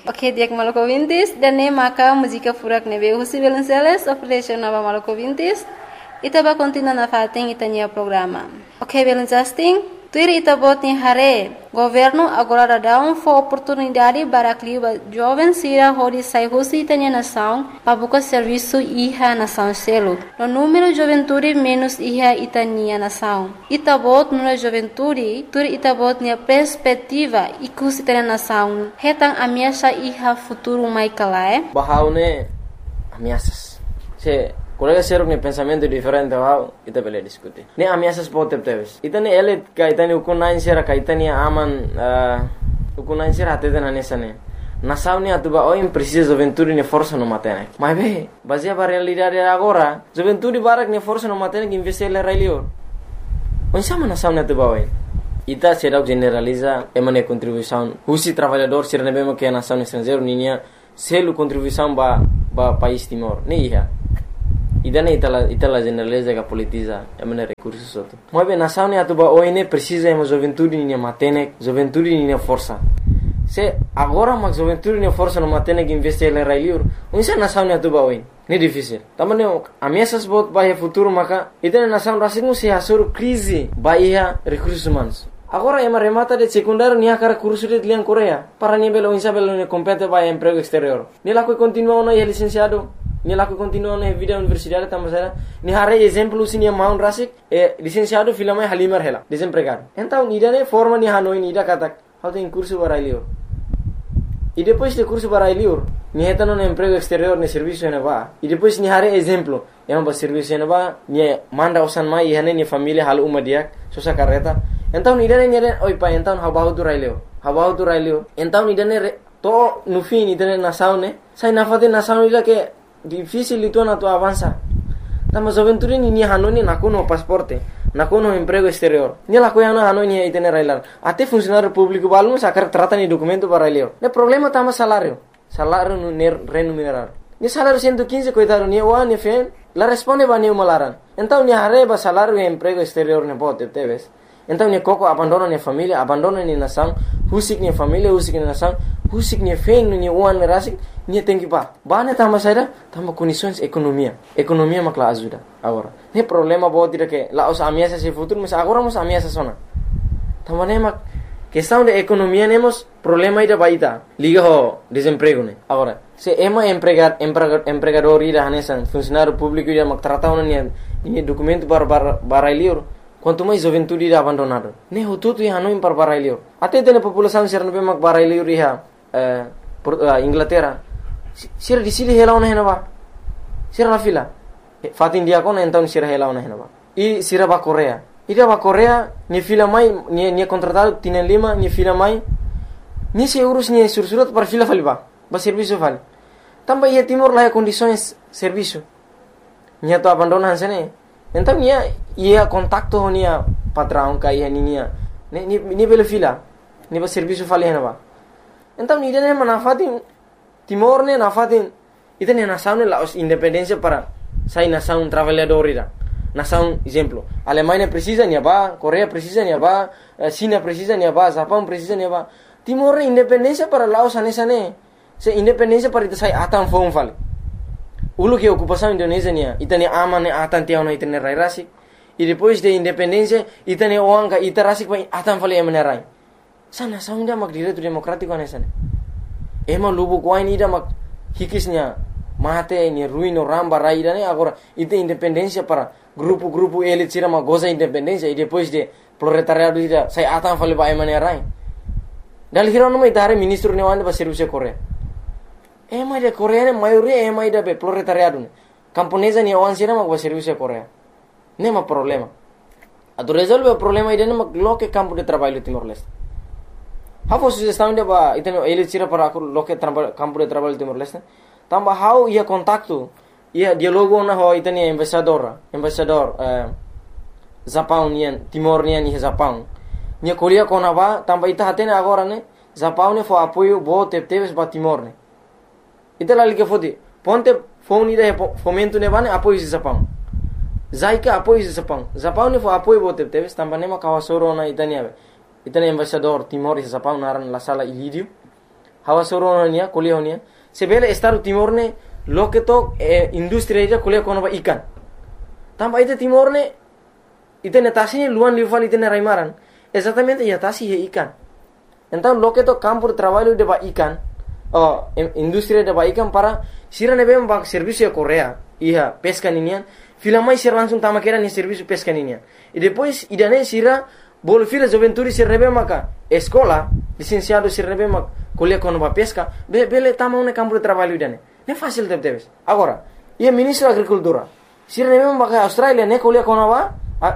Ok, dia Maluku Vintis, dan ne maka música furak nebe Husi Belenceles, operation nova Maluku Vintis, itaba continua na fating itania programa. Ok, Belencasting, tuir itabot ni hare, governo agora dá oportunidade para que jovem sira hori sai Husi itania nação, para buscar serviço iha nação selo. No número juventude menos iha itania nação. Itabot no juventude, tuir itabot ni perspectiva ikus itania nação. Hetang ameaça iha futuro mai kalae. Bahaune ameaças. Se colega seruk ni pensamento diferente bahau ita bele diskuti. Ni ameaças pote teves. Itani elit ka itani ukunain sera ka itani aman ukunain sera atete na nesane. Nação ni atuba oim precisa juventude ni força no matene. Mas be, baseia para realidade agora, juventude barak ni força no matene que investir le railio. Onsama nação ni atuba oim. Ita será generaliza emane contribuição. Husi trabalhador ser nebemo que a nação estrangeiro ninia selo contribuição ba país Timor. Ni iha. Idane itala generaliza que politiza emane recursos outro. Mas be nação ni atuba oine precisa ema juventude ni matene, juventude ni força. Se agora mas juventude ni força no matene que investir le railio. Unsa nação ni atuba oin. Ni difícil. Tamane ameaças bot bahia futuro maka idane nação rasing se asur crise bahia recursos humanos. Agora ema remata de secundário ni akara curso de lian Coreia para ni belo insa belo ni compete vai emprego exterior. Ni lá que continua no licenciado, ni lá que continua na vida universidade também ni hare exemplo sini maun rasik licenciado filama halimar hela desempregado. Então ni dane forma ni hanoi ni da katak how tem curso barailio. E depois de curso barailio ni heta no emprego exterior ni serviço na va. E depois ni hare exemplo ema ba serviço na va ni manda usan mai hane ni família hal umadiak sosa carreta. Então idane oi pa então habahu tu railio então idane to nufin idane nação ne sai nafate nação ila que difícil itu na tu avança tama juventude ni hanoni nakuno pasporte nakuno emprego exterior ni la coiana hanoni idane railar até funcionário público balmo sacar trata ni documento para railio ne problema tama salário no remunerado ni salário 115 coitado ni wa ni fen la responde ba ni malaran então ni hareba salário e emprego exterior ne bote teves. Então ni koko abandona ni família, abandona ni nação, husik ni família, husik ni nação, husik ni fen ni uan rasik, ni tenki pa. Bane tama saida, tama condições economia. Economia makla ajuda agora. Ne problema bo tira que lá os ameaças se futuro, mas agora nos ameaças sona. Tama ne mak questão de economia nemos problema ida baita. Liga ho desemprego ne. Agora, se ema empregador ida hanesan, funcionário público ida mak tratau ni documento para livro. Quanto mais juventude irá abandonado. Ne hututu iha no impar barailio. Até tem população ser no mak barailio iha Inglaterra. Sir di sili hela ona henaba. Sir la fila. Fatin dia kon então sir hela ona henaba. I sira ba Coreia. Ida ba Coreia ni fila mai ni contratado tienen lima ni fila mai. Ni se urus ni sursurat para fila faliba. Ba serviço fal. Tamba ia Timor lá condições serviço. Nia to abandonan sene. Então ia contacto nia patrão ka ia ninia ni bela fila ni ba serviço fale hena. Então ni dene manafatin Timor ne nafatin itene nação ne la independência para sai nação trabalhador ira. Nação exemplo, Alemanha precisa nia ba, Coreia precisa nia ba, China precisa nia ba, Japão precisa nia ba. Timor independência para Laos anesane. Se independência para ita sai atan fon fale. Ulu que ocupação Indonésia nia, itane aman atan tiao na itane rai rasik. E depois de independência, itane oanga ita rasik pa atan fale amenarai. Sana saunda mak direito democrático anesane. Ema lubu kwain ida mak hikisnya mate ni ruino ramba rai ida ne agora ita independência para grupo elit sira mak goza independência e depois de proletariado ida sai atan fale pa amenarai. Dal hirono mai tare ministro ne wanda ba serviço Coreia. Ema ida Coreia ne maioria ema ida be proletariado ne. Camponesa ni awan sira mak ba serviço Coreia. Nema problema. Ado resolve o problema ida ne mak loke campo de trabalho Timor-Leste. Hafo sugestão de ba iteno elit sira para loke campo de trabalho Timor-Leste. Tamba how ia contacto ia dialogo na ho itani embaixador Japão nian Timor nian ni Japão. Nia kolia kona ba tamba ita hatene agora ne Japão ne fo apoio bo teves ba Timor ne. Ita lali ke fodi ponte phone ida fomento ne bane apoio si Japão. Zaika apoio si Japão. Japão ne fo apoio bo teves tamba ne ma kawasoro na itani ave. Itani embaixador Timor e Japão naran la sala Ilírio. hawa soro nia kuliah nia sebele Estado Timor ne loke to industri ida kuliah kono ba ikan tamba ite Timor ne ite netasi luan lival ite ne raimaran exatamente ya tasi he ikan então loke to campo de trabalho de ba ikan industri de ba ikan para sira ne bem ba serviço Korea ia pesca ninian filamai sira langsung tama kera ni serviço pesca ninian e depois idane sira bol fila juventude sira rebe maka escola licenciado sira rebe mak kuliah kono ba pesca bele tama un campo de trabalho idane ne fácil debes agora ia ministro agricultura sira rebe maka Australia ne kuliah kono ba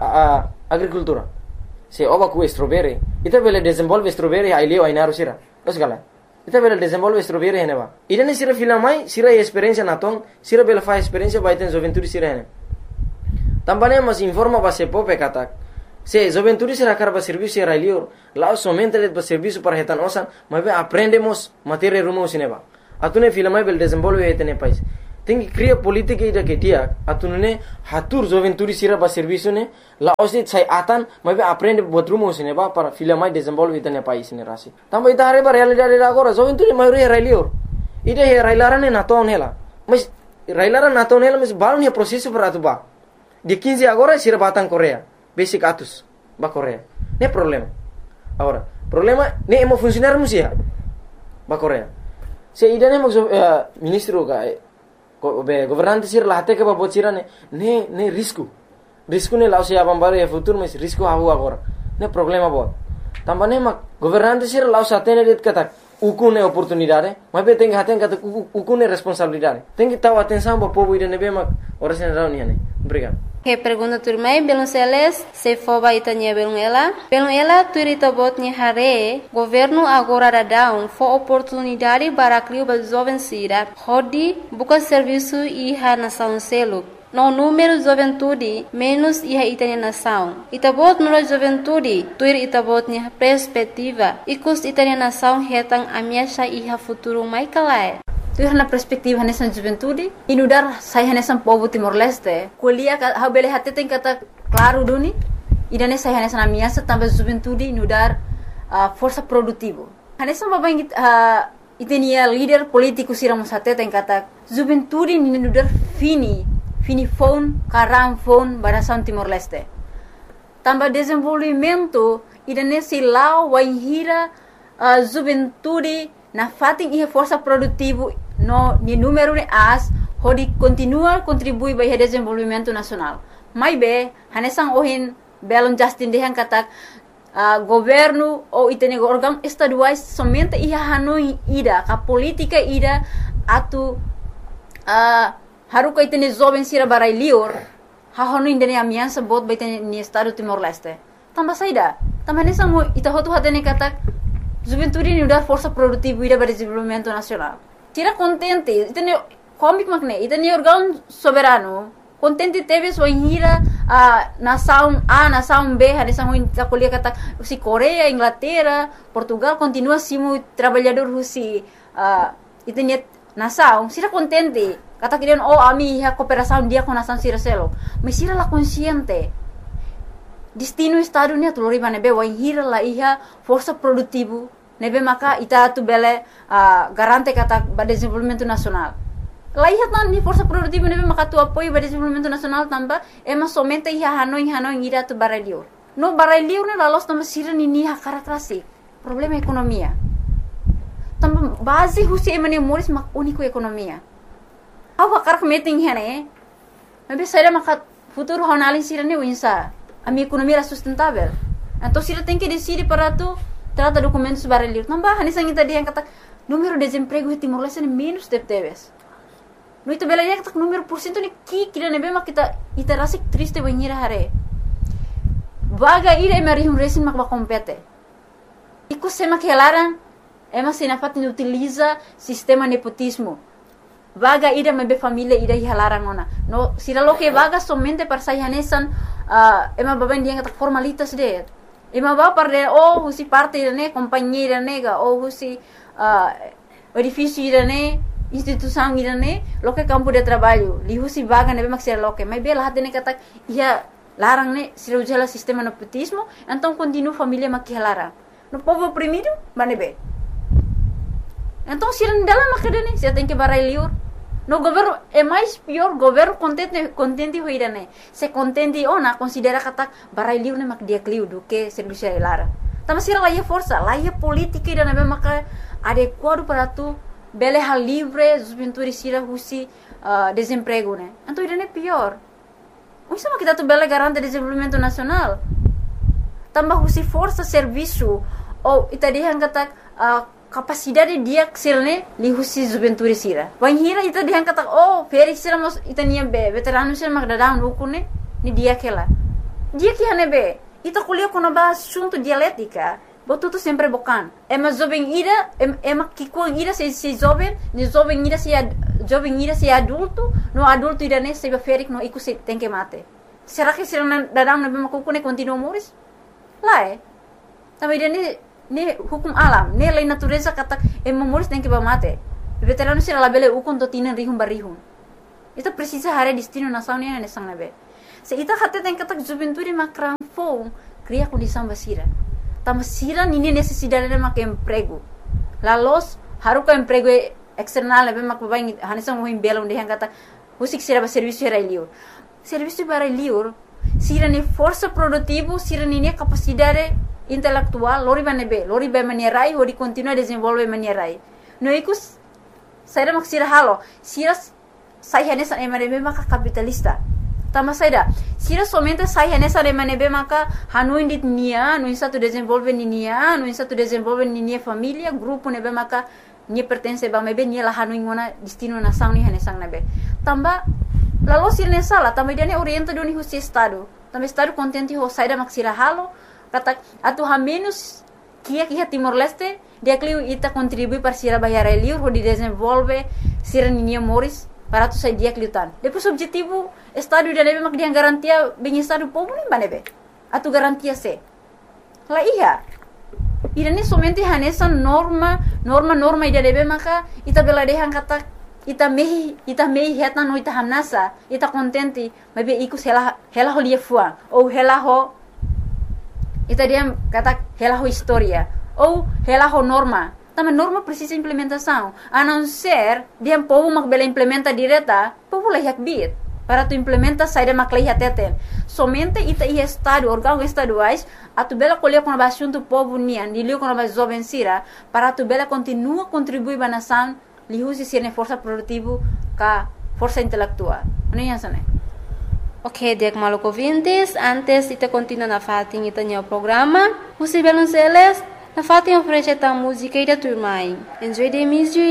agricultura se oba ku strawberry ita bele desenvolve strawberry ai leo ai naru sira osgala ita bele desenvolve strawberry heneba idane sira filamai sira experiência natong sira bele fa experiência ba iten juventude sira hene tambane mas informa ba se pope katak se juventude sira karba serviço era lior lá somente le ba serviço para hetan osan mas aprendemos matéria rumo sineba atune filamai bele desenvolve hetene pais tem que criar política ida que dia atune hatur juventude sira ba serviço ne la osit sai atan mas aprende buat rumo sineba para filamai desenvolve hetene pais ne rasi tamba ita hare ba realidade agora juventude maioria era lior ida he railarane naton hela mas railaran naton hela mas balon he processo para atuba de 15 agora sira batang Korea basic atus ba Korea ne problema agora problema ne emo funcionar musia ba Korea se ida ne ministro ka governante sira lahate ke ba bocira ne risco ne lao se abambaro e futuro mas risco havu agora ne problema bot tambane mak governante sira lao satene det kata ukune oportunidade mas be tem haten kata ukune responsabilidade tem que tahu atenção ba povo ida ne be mak ora sen rau ni ne obrigado. Que pergunta turmai belum seles se foba itanya belum ela turita botnya hare governo agora dadão fo oportunidade para criar ba jovem sira hodi buka serviço iha nação selo no número juventude menos iha itanya nação itabot no juventude tuir itabotnya perspectiva ikus itanya nação hetang amiasha iha futuro mai kalai tu na perspektiva nessa juventude inudar sai nessa povo Timor-Leste kuliah ha bele hate tem kata claro duni idane sai nessa amiasa também juventude inudar força produtivo nessa babang itenia líder político siram hate tem kata juventude inudar fini phone karam phone barasan Timor-Leste também desenvolvimento idane silau waihira juventude na fating ia força produtivo no ni número ne as hodi continua contribui para o desenvolvimento nacional mai be hanesang ohin belon Justin dehan katak governo ou itene órgão estaduais somente ia hanoi ida ka política ida atu haruka itene jovem sira barai lior ha hanoi indene amiansa bot baitene ni estado Timor-Leste tamba saida tamba hanesang mo ita hotu hatene katak juventude ni udar força produtiva ida para desenvolvimento nacional tira contente itene comic makne itene órgão soberano contente teve sua hira nação A nação B hanesang mo kuliah kata si Korea Inglaterra Portugal continua simu trabalhador si itene nação sira contente kata kirian ami ha cooperação dia com nação sira selo mas sira la consciente destino estado ni atulori bane be wai hira la iha força produtivo nebe maka ita tu bele garante kata ba desenvolvimento nacional la iha tan ni força produtivo nebe maka tu apoio ba desenvolvimento nacional tamba ema somente iha hanoi ira tu baralior no baralior ne la los tamba sira ni ha karakterasi problema ekonomia tamba base husi emane moris mak unico ekonomia awa karak meeting hene nebe saira maka futuro honalin sira ni winsa a minha economia era sustentável. Então, se ela tem que decidir para tu trata documentos para ler, não vai. Hanisang ita diyan kata número de desemprego em Timor-Leste ni menos teves. No ito bela diyan kata número porcento ni kira nebe mak ita rasik triste banhira hare. Vaga ira marihum resin mak bakompete. Iku sema kelaran ema sinafat ni utiliza sistema nepotismo. Vaga ida mebe família ida hilaran ona. No sira lo que vaga somente para sai hanesan ema baban dia kata formalitas de. Ema ba parde husi parte ne companhia nega husi edifício ne instituição ne lo que campo de trabalho. Li husi vaga nebe maksira lo que mai bela hatene kata ia larang ne sira ujala sistema nepotismo, então continua família makihalarang. No povo oprimido, manebe. Então, se não dela macadene, você tem que barai liur. No governo é mais pior, governo contente hoira né. Se contente ona considera kata barai liur né mak dia kliu do que serviço lara. Tama sira lá força, lá política ida né maka adequado para tu bele hal livre, juventude sira husi desemprego né. Então ida né pior. Isso mak kita tu bele garante desenvolvimento nacional. Tambah husi força serviço ou ita dia kata capacidade dia ksilne li husi juventude sira. Wanhira ita dia kata feri sira mos ita nia be veterano sira mak dadang ukune ni dia kela. Dia que hane be ita kuliah kono ba assunto dialética. Botu tu sempre bokan. Ema jovem ira ema kikuang ira se jovem, ni jovem ira se adulto, no adulto ira ne se ferik no iku se tem que mate. Será que sira dadang na be makukune continua moris? Lá Também ira ne hukum alam, ne lei natureza kata moris tem que ba mate. Veterano sira labele ukun to tinan rihum barihum. Ita precisa hare destino nação ne ne sang nabe. Se ita hate tem kata juventude makram fo cria condição basira. Tama sira nini necessidade de mak emprego. Lalos haruka emprego external be mak baing hanisang mohim belo de kata husik sira ba serviço era liur. Serviço para liur sira ni força produtivo, sira nini capacidade intelectual, lori ba manierai ou de continuar desenvolver manierai. No ikus saira mak sira halo, sira sai hanesa emanebe maka capitalista. Tama saida, sira somente sai hanesa emanebe maka hanuin dit nia, no insa tu desenvolver nia, no insa tu desenvolver nia família, grupo nebe maka nia pertence ba mebe nia la hanuin ngona destino nação ni hanesang nebe. Tamba lalu sira nesa la, tamba dia ne orienta do ni husi estado. Tamba estado contente ho saida mak sira halo, kata atu ha menos kia Timor Leste, dia kliu ita contribui para sira bayar liur ho di desenvolve sira nia moris para tu sai dia kliutan. Depois objetivo estado da nebe mak dia garantia bem estado povo nem banebe. Atu garantia se. La iya. Ira ni somente hanesa norma ida nebe maka ita bela dehan kata ita mehi heta no ita hanasa ita contente mabe ikus hela ho lia fuang ou hela ho ita dia kata hela ho historia ou hela ho norma. Também norma precisa implementação. A não ser dia povo mak bela implementa direta, povo lah yak bit. Para tu implementa saída mak lah teten. Somente ita ia estado, órgãos estaduais, a tu bela colher com a assunto povo nian, dilio com a jovem sira, para tu bela continua contribuir para a nação, li usi sirne força produtivo ka força intelectual. Não é isso, né? Ok, dek maluco vintes, antes ita continua na fatin ita nyo programa, usi belun seles, na fatin oferece ta música e da turma. Enjoy the music.